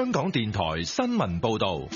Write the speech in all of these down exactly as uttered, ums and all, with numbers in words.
香港電台新聞報道。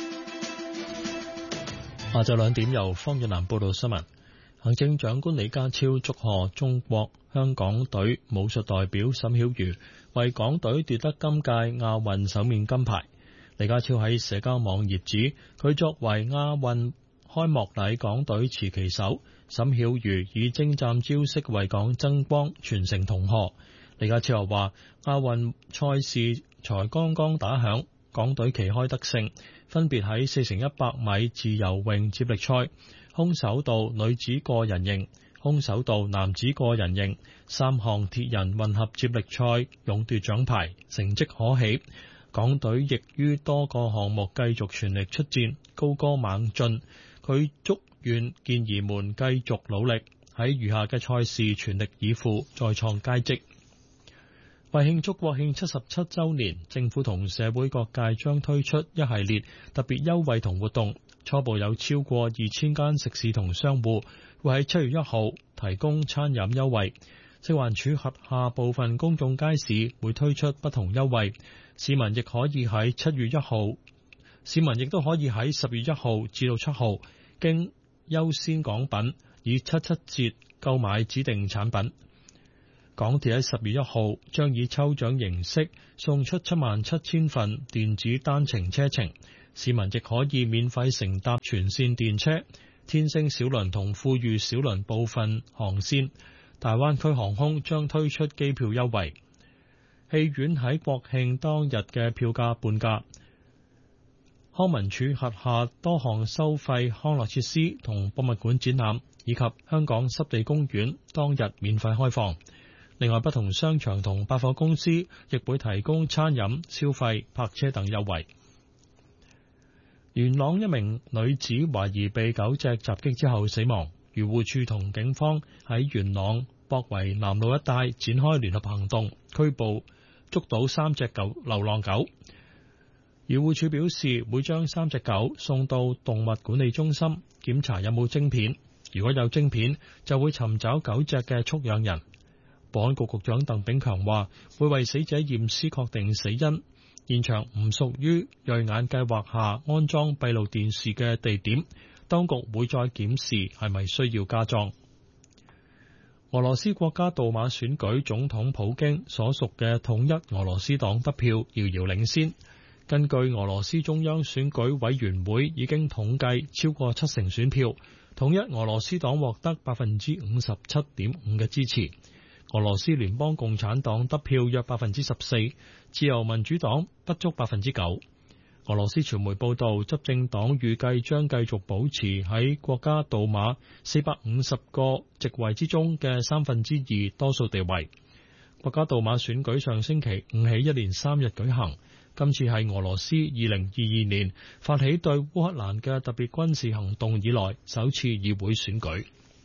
下晝兩點由方遠南報道新聞。行政長官李家超祝賀中國香港隊武術代表沈曉瑜為港隊奪得今屆亞運首面金牌。李家超喺社交網頁指，佢作為亞運開幕禮港隊持旗手，沈曉瑜以精湛招式為港爭光，傳承銅鶴。李家超又話，亞運賽事才剛剛打響，港隊旗開得勝，分別喺四乘一百米自由泳接力賽、空手道女子個人型、空手道男子個人型三項鐵人混合接力賽勇奪獎牌，成績可喜。港隊亦於多個項目繼續全力出戰，高歌猛進。佢祝願健兒們繼續努力，喺餘下嘅賽事全力以赴，再創佳績。為慶祝國慶七十七週年，政府同社會各界將推出一系列特別優惠同活動。初步有超過二千間食肆同商戶會喺七月一號提供餐飲優惠。食環署轄下部分公眾街市會推出不同優惠，市民亦可以喺七月一號，市民亦都可以喺十月一號至到七號經優先港品以七七折購買指定產品。港鐵喺十月一號將以抽獎形式送出七萬七千份電子單程車程，市民亦可以免費乘搭全線電車、天星小輪同富裕小輪部分航線。大灣區航空將推出機票優惠。戲院喺國慶當日嘅票價半價。康文署轄下多項收費康樂設施同博物館展覽以及香港濕地公園當日免費開放。另外，不同商場同百貨公司亦會提供餐飲、消費、泊車等優惠。元朗一名女子懷疑被狗隻襲擊之後死亡，漁護署同警方喺元朗博圍南路一帶展開聯合行動，拘捕捉到三隻狗流浪狗。漁護署表示，會將三隻狗送到動物管理中心檢查有冇晶片，如果有晶片，就會尋找狗隻嘅畜養人。保安局局長鄧炳強話，會為死者驗屍確定死因。現場唔屬於銳眼計劃下安裝閉路電視嘅地點，當局會再檢視係咪需要加裝。俄羅斯國家杜馬選舉總統普京所屬嘅統一俄羅斯黨得票遙遙領先。根據俄羅斯中央選舉委員會已經統計超過七成選票，統一俄羅斯黨獲得百分之五十七點五嘅支持。俄羅斯聯邦共產黨得票約百分之十四，自由民主黨不足百分之九。俄羅斯傳媒報道，執政黨預計將繼續保持喺國家杜馬四百五十個席位之中嘅三分之二多數地位。國家杜馬選舉上星期五起一連三日舉行，今次係俄羅斯二零二二年發起對烏克蘭嘅特別軍事行動以來首次議會選舉。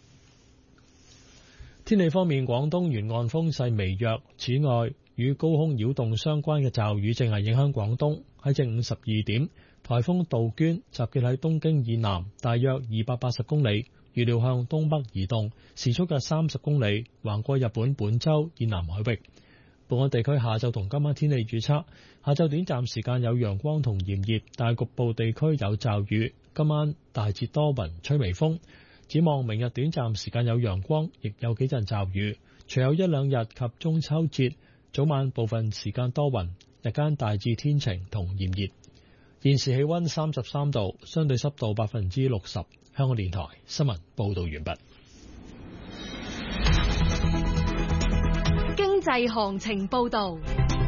天氣方面，廣東沿岸風勢微弱，此外與高空擾動相關嘅驟雨正係影響廣東。喺正午十二點，颱風杜鵑集結喺東京以南大約二百八十公里，預料向東北移動，時速約三十公里，橫過日本本州以南海域。本港地區下晝同今晚天氣預測：下晝短暫時間有陽光同炎熱，但係局部地區有驟雨。今晚大致多雲，吹微風。展望明日短暫時間有陽光，亦有幾陣驟雨。隨後一兩日及中秋節早晚部分時間多雲，日間大致天晴同炎熱。現時氣溫三十三度，相對濕度百分之六十。香港電台新聞報道完畢。 經濟行情報道。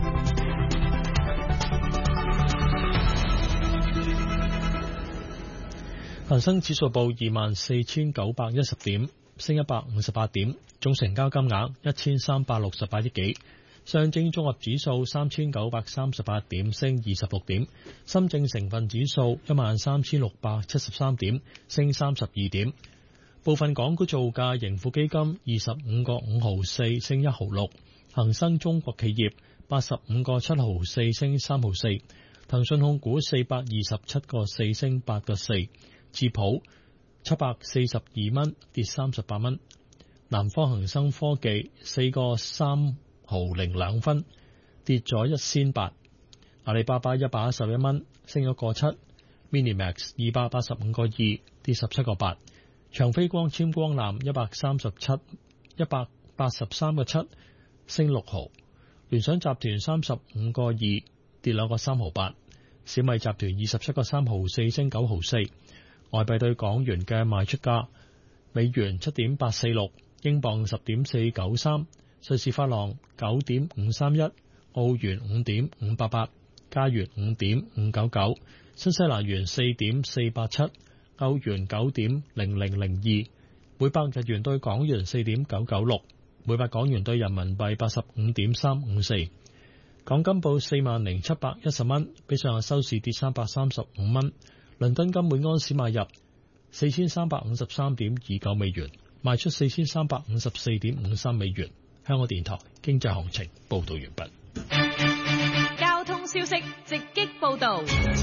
恒生指數報二萬四千九百一十點，升一百五十八點，總成交金額一千三百六十八億幾。上證綜合指數三千九百三十八點，升二十六點。深證成分指數一萬三千六百七十三點，升三十二點。部分港股造價，盈富基金二十五個五毫四，升一毫六。恒生中國企業八十五個七毫四，升三毫四。騰訊控股四百二十七個四，升八個四。智普七百四十二蚊，跌三十八蚊。南方恒生科技四個三毫零兩分，跌咗一仙八。 阿里巴巴一百一十一蚊，升咗個七 ；Minimax 二百八十五個二，跌十七個八；長飛光纖光纜一百三十七，一百八十三個七，升六毫；聯想集團三十五個二，跌兩個三毫八；小米集團二十七個三毫四，升九毫四。外幣對港元嘅賣出價：美元七點八四六，英鎊十點四九三，瑞士法郎九點五三一，澳元五點五八八，加元五點五九九，新西蘭元四點四八七，歐元九點零零零二，每百日元對港元四點九九六，每百港元對人民幣八十五點三五四。港金報四萬零七百一十蚊，比上日收市跌三百三十五蚊。倫敦金每安士買入四千三百五十三點二九美元，賣出四千三百五十四點五三美元。香港電台經濟行情報道完畢。 交通消息直擊報道。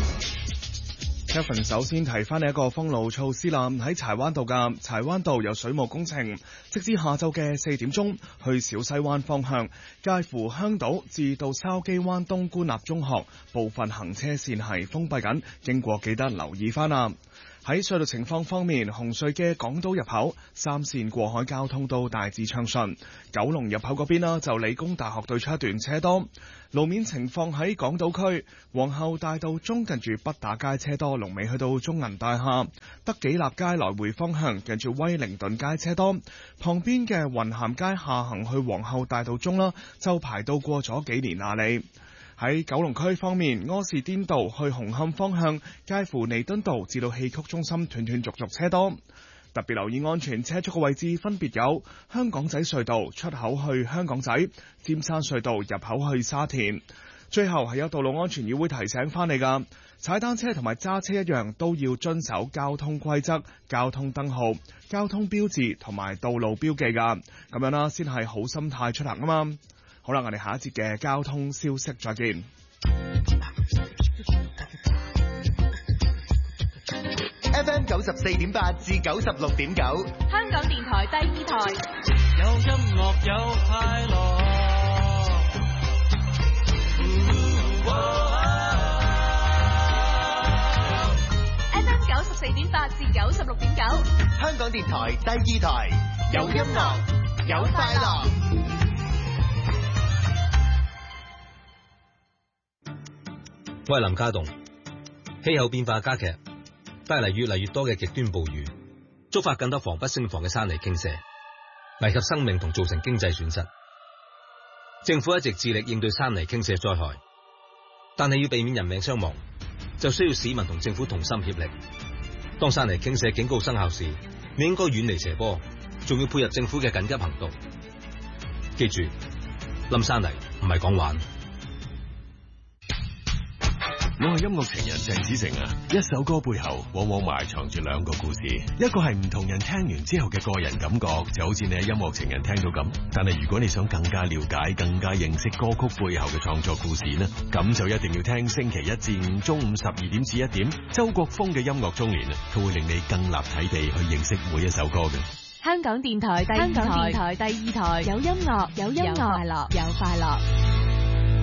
Kevin 首先提翻你一個封路措施啦，喺柴灣道嘅柴灣道有水務工程，直至下晝嘅四點鐘，去小西灣方向，介乎香島至到筲箕灣東官立中學部分行車線係封閉緊，經過記得留意翻啦。喺隧道情況方面，紅隧嘅港島入口三線過海交通都大致暢順，九龍入口嗰邊啦，就理工大學對出一段車多。路面情況喺港島區皇后大道中近住畢打街車多，龍尾去到中銀大廈；德己立街來回方向近住威靈頓街車多，旁邊嘅雲咸街下行去皇后大道中啦，就排到過咗幾年亞里。喺九龍區方面，柯士甸道去紅磡方向介乎彌敦道至到戲曲中心斷斷續續車多，特別留意安全車速嘅位置分別有香港仔隧道出口去香港仔、尖山隧道入口去沙田。最後係有道路安全議會提醒翻你噶，踩單車同埋揸車一樣都要遵守交通規則、交通燈號、交通標誌同埋道路標記噶，咁樣啦先係好心態出行啊嘛。好啦，我哋下一節嘅交通消息再見。 F M 九十四點八至九十六點九， 香港電台第二台。 有音樂有快樂。 F M 九十四點八至九十六點九， 香港電台第二台，有音樂有快樂。 我係林家棟。氣候變化加劇，帶嚟越嚟越多嘅極端暴雨，觸發更多防不勝防嘅山泥傾瀉，危及生命同造成經濟損失。政府一直致力應對山泥傾瀉災害，但係要避免人命傷亡，就需要市民同政府同心協力。當山泥傾瀉警告生效時，你應該遠離斜坡，仲要配合政府嘅緊急行動。記住，冧山泥唔係講玩。 我係音樂情人鄭子誠啊！一首歌背後往往埋藏住兩個故事，一個係唔同人聽完之後嘅個人感覺，就好似你喺音樂情人聽到咁。但係如果你想更加了解、更加認識歌曲背後嘅創作故事呢，咁就一定要聽星期一至五中午十二點至一點周國峰嘅音樂中年，佢會令你更立體地去認識每一首歌嘅。 香港電台第二台，香港電台第二台，有音樂，有音樂，有快樂，有快樂。